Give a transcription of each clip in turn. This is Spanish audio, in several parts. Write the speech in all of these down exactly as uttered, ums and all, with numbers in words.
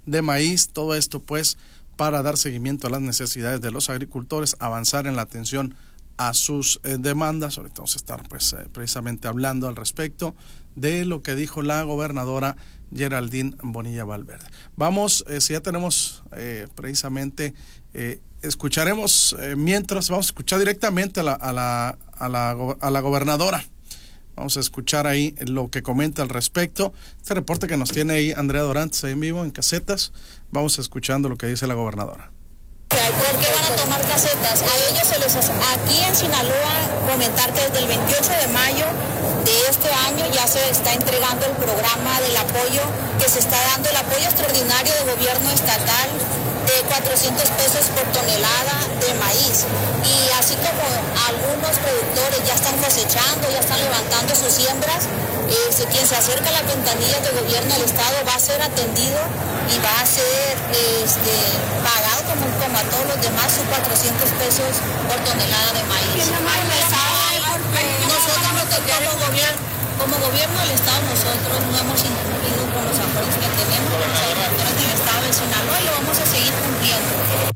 de maíz, todo esto pues para dar seguimiento a las necesidades de los agricultores, avanzar en la atención a sus eh, demandas. Ahorita vamos a estar pues eh, precisamente hablando al respecto de lo que dijo la gobernadora Geraldine Bonilla Valverde. Vamos, eh, si ya tenemos eh, precisamente, eh, escucharemos eh, mientras, vamos a escuchar directamente a la, a la, a la, a la gobernadora. Vamos a escuchar ahí lo que comenta al respecto. Este reporte que nos tiene ahí Andrea Dorantes ahí en vivo en casetas. Vamos escuchando lo que dice la gobernadora. ¿Por qué van a tomar casetas? A ellos se les hace. Aquí en Sinaloa, comentar que desde el veintiocho de mayo de este año ya se está entregando el programa del apoyo, que se está dando el apoyo extraordinario del gobierno estatal de cuatrocientos pesos por tonelada de maíz. Y así como algunos productores ya están cosechando, ya están levantando sus siembras, eh, quien se acerca a la ventanilla del gobierno del estado va a ser atendido y va a ser este, pagado como, como a todos los demás sus cuatrocientos pesos por tonelada de maíz. Nosotros no como gobierno, como gobierno del estado nosotros no hemos incumplido con los acuerdos que tenemos con las autoridades del estado de Sinaloa y lo vamos a seguir cumpliendo.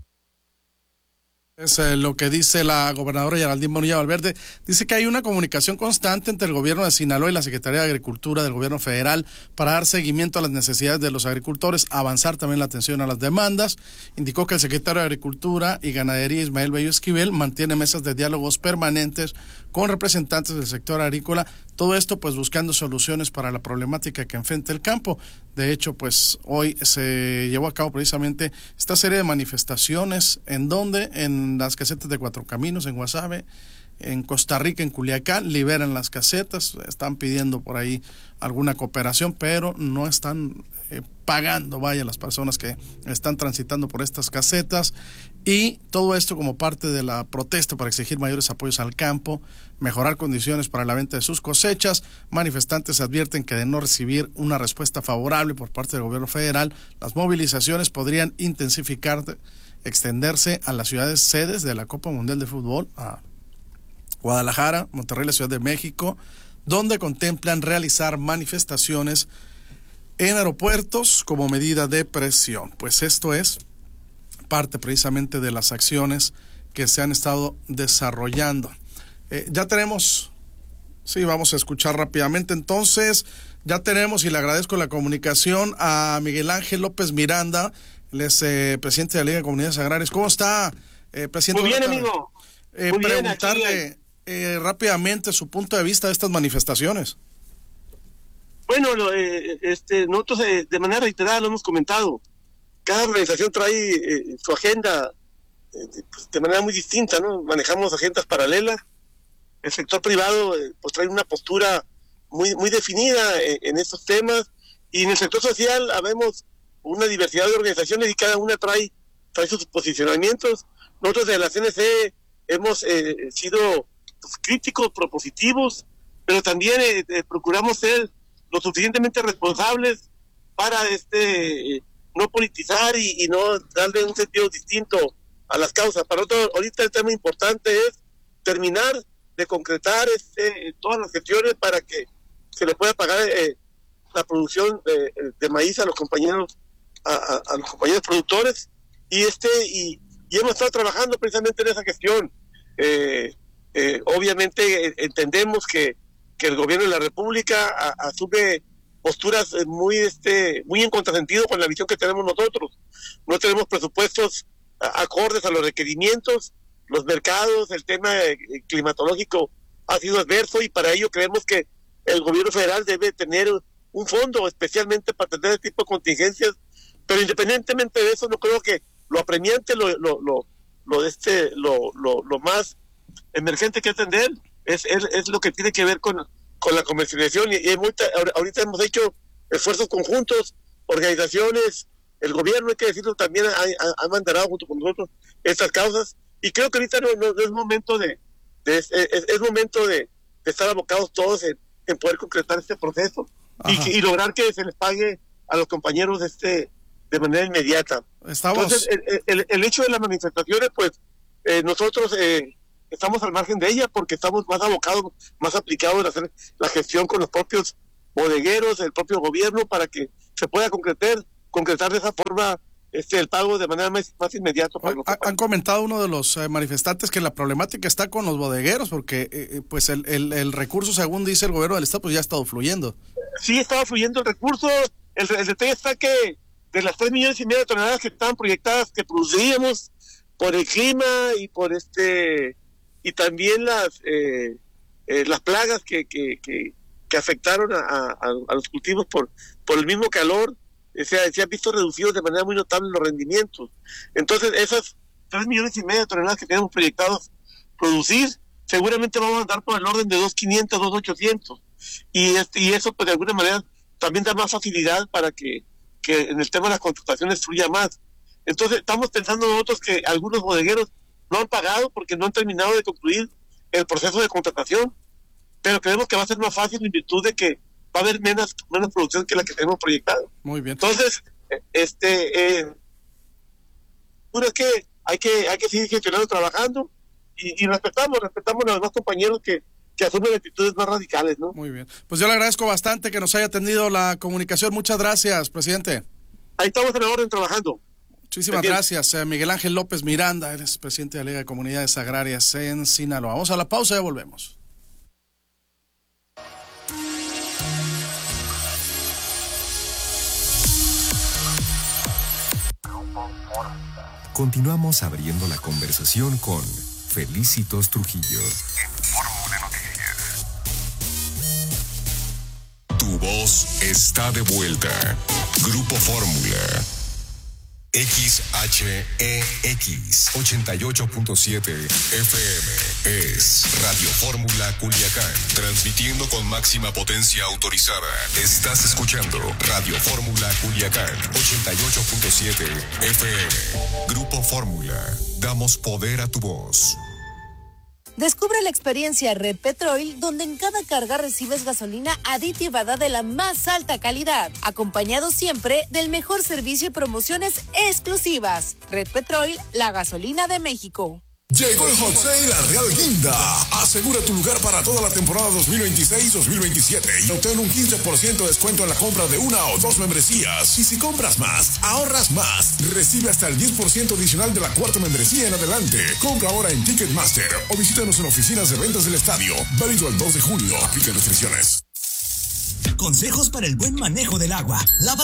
Es eh, lo que dice la gobernadora Geraldine Bonilla Valverde. Dice que hay una comunicación constante entre el gobierno de Sinaloa y la Secretaría de Agricultura del gobierno federal para dar seguimiento a las necesidades de los agricultores, avanzar también la atención a las demandas. Indicó que el secretario de Agricultura y Ganadería, Ismael Bello Esquivel, mantiene mesas de diálogos permanentes con representantes del sector agrícola, todo esto pues buscando soluciones para la problemática que enfrenta el campo. De hecho, pues hoy se llevó a cabo precisamente esta serie de manifestaciones, en donde en las casetas de Cuatro Caminos, en Guasave, en Costa Rica, en Culiacán, liberan las casetas, están pidiendo por ahí alguna cooperación, pero no están eh, pagando, vaya, las personas que están transitando por estas casetas, y todo esto como parte de la protesta para exigir mayores apoyos al campo, mejorar condiciones para la venta de sus cosechas. Manifestantes advierten que de no recibir una respuesta favorable por parte del gobierno federal, las movilizaciones podrían intensificar, extenderse a las ciudades sedes de la Copa Mundial de Fútbol, a Guadalajara, Monterrey, la Ciudad de México, donde contemplan realizar manifestaciones en aeropuertos como medida de presión. Pues esto es parte precisamente de las acciones que se han estado desarrollando. Eh, ya tenemos, sí, vamos a escuchar rápidamente entonces, ya tenemos, y le agradezco la comunicación a Miguel Ángel López Miranda, él es eh, presidente de la Liga de Comunidades Agrarias. ¿Cómo está, eh, presidente? Muy bien, amigo. Eh, Muy bien, preguntarle aquí... eh, rápidamente su punto de vista de estas manifestaciones. Bueno, eh, este, nosotros eh, de manera reiterada lo hemos comentado. Cada organización trae eh, su agenda eh, pues, de manera muy distinta, ¿no? Manejamos agendas paralelas. El sector privado eh, pues trae una postura muy muy definida en, en estos temas, y en el sector social habemos una diversidad de organizaciones y cada una trae trae sus posicionamientos. Nosotros de la C N C hemos eh, sido pues, críticos, propositivos, pero también eh, eh, procuramos ser lo suficientemente responsables para este eh, no politizar y, y no darle un sentido distinto a las causas. Para nosotros ahorita el tema importante es terminar de concretar este, todas las gestiones para que se le pueda pagar eh, la producción de, de maíz a los compañeros a, a, a los compañeros productores, y este y, y hemos estado trabajando precisamente en esa gestión. Eh, eh, obviamente eh, entendemos que, que el gobierno de la República a, asume posturas muy este muy en contrasentido con la visión que tenemos nosotros. No tenemos presupuestos a, acordes a los requerimientos, los mercados, el tema eh, climatológico ha sido adverso, y para ello creemos que el gobierno federal debe tener un fondo especialmente para atender este tipo de contingencias. Pero independientemente de eso, no creo que lo apremiante, lo lo lo lo este lo lo, lo más emergente que atender es, es es lo que tiene que ver con con la comercialización, y, y muy, ahorita hemos hecho esfuerzos conjuntos, organizaciones, el gobierno, hay que decirlo, también ha, ha, ha mandarado junto con nosotros estas causas, y creo que ahorita no, no, no es momento de, de es, es, es momento de, de estar abocados todos en, en poder concretar este proceso y, y lograr que se les pague a los compañeros este de manera inmediata. Estamos... Entonces, el, el, el hecho de las manifestaciones, pues eh, nosotros eh, estamos al margen de ella porque estamos más abocados, más aplicados en hacer la gestión con los propios bodegueros, el propio gobierno, para que se pueda concretar concretar de esa forma este el pago de manera más, más inmediata. Para ha, han comentado uno de los eh, manifestantes que la problemática está con los bodegueros, porque eh, pues el, el, el recurso, según dice el gobierno del estado, pues ya ha estado fluyendo. Sí, estaba fluyendo el recurso. El, el detalle está que de las tres millones y medio de toneladas que estaban proyectadas, que produciríamos por el clima y por este y también las eh, eh, las plagas que que, que, que afectaron a, a, a los cultivos por por el mismo calor, se, se han visto reducidos de manera muy notable los rendimientos. Entonces, esas tres millones y medio de toneladas que tenemos proyectados producir, seguramente vamos a andar por el orden de dos quinientos, dos ochocientos. Y, este, y eso, pues, de alguna manera, también da más facilidad para que, que en el tema de las contrataciones fluya más. Entonces, estamos pensando nosotros que algunos bodegueros no han pagado porque no han terminado de concluir el proceso de contratación, pero creemos que va a ser más fácil en virtud de que va a haber menos, menos producción que la que tenemos proyectado. Muy bien. Entonces, este, eh, uno es que hay que hay que seguir gestionando, trabajando y, y respetamos, respetamos a los demás compañeros que, que asumen actitudes más radicales, ¿no? Muy bien. Pues yo le agradezco bastante que nos haya atendido la comunicación. Muchas gracias, presidente. Ahí estamos en la orden trabajando. Muchísimas Bien. gracias. Eh, Miguel Ángel López Miranda, eres presidente de la Liga de Comunidades Agrarias en Sinaloa. Vamos a la pausa y ya volvemos. Continuamos abriendo la conversación con Felicitos Trujillo. En Fórmula Noticias. Tu voz está de vuelta. Grupo Fórmula. X H E X ochenta y ocho punto siete F M es Radio Fórmula Culiacán, transmitiendo con máxima potencia autorizada. Estás escuchando Radio Fórmula Culiacán ochenta y ocho punto siete F M. Grupo Fórmula, damos poder a tu voz. Descubre la experiencia Red Petrol, donde en cada carga recibes gasolina aditivada de la más alta calidad, acompañado siempre del mejor servicio y promociones exclusivas. Red Petrol, la gasolina de México. Llegó el Hot Sale a Real Guinda. Asegura tu lugar para toda la temporada dos mil veintiséis dos mil veintisiete y obtén un quince por ciento de descuento en la compra de una o dos membresías. Y si compras más, ahorras más. Recibe hasta el diez por ciento adicional de la cuarta membresía en adelante. Compra ahora en Ticketmaster o visítanos en oficinas de ventas del estadio. Válido el dos de junio. Aplica restricciones. Consejos para el buen manejo del agua. Lava